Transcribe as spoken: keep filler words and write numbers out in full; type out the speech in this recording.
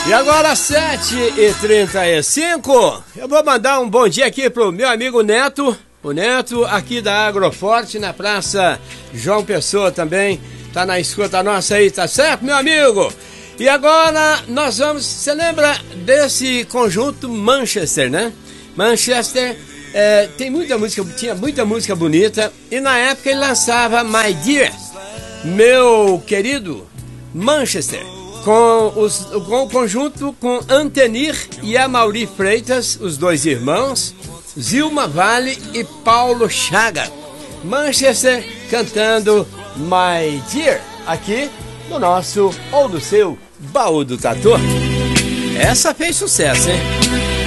E agora sete e trinta e cinco, eu vou mandar um bom dia aqui pro meu amigo Neto, o Neto aqui da Agroforte, na Praça João Pessoa também, tá na escuta nossa aí, tá certo, meu amigo? E agora nós vamos, você lembra desse conjunto Manchester, né? Manchester é, tem muita música, tinha muita música bonita, e na época ele lançava My Dear, meu querido Manchester, com, os, com o conjunto com Antenir e Amaury Freitas, os dois irmãos, Zilma Vale e Paulo Chaga. Manchester cantando My Dear, aqui no nosso ou do seu Baú do Tatu. Essa fez sucesso, hein?